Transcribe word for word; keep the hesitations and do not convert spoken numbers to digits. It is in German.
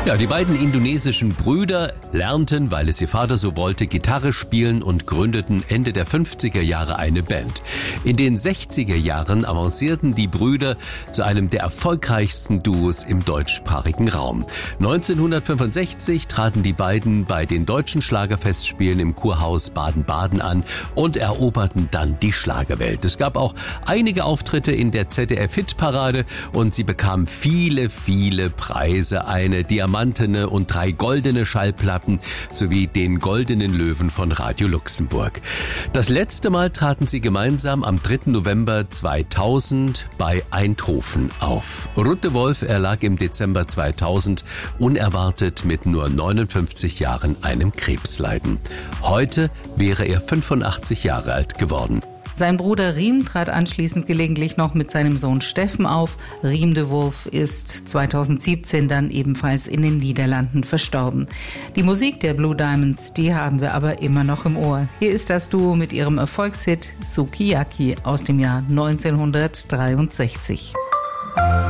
Ja, die beiden indonesischen Brüder lernten, weil es ihr Vater so wollte, Gitarre spielen und gründeten Ende der fünfziger Jahre eine Band. In den sechziger Jahren avancierten die Brüder zu einem der erfolgreichsten Duos im deutschsprachigen Raum. neunzehnhundertfünfundsechzig traten die beiden bei den deutschen Schlagerfestspielen im Kurhaus Baden-Baden an und eroberten dann die Schlagerwelt. Es gab auch einige Auftritte in der Z D F-Hitparade und sie bekamen viele, viele Preise. Eine Diamantene und drei goldene Schallplatten sowie den Goldenen Löwen von Radio Luxemburg. Das letzte Mal traten sie gemeinsam am dritten November zweitausend bei Eindhoven auf. Ruth de Wolf erlag im Dezember zweitausend unerwartet mit nur neunundfünfzig Jahren einem Krebsleiden. Heute wäre er fünfundachtzig Jahre alt geworden. Sein Bruder Riem trat anschließend gelegentlich noch mit seinem Sohn Steffen auf. Riem de Wolf ist zweitausendsiebzehn dann ebenfalls in den Niederlanden verstorben. Die Musik der Blue Diamonds, die haben wir aber immer noch im Ohr. Hier ist das Duo mit ihrem Erfolgshit Sukiyaki aus dem Jahr neunzehnhundertdreiundsechzig.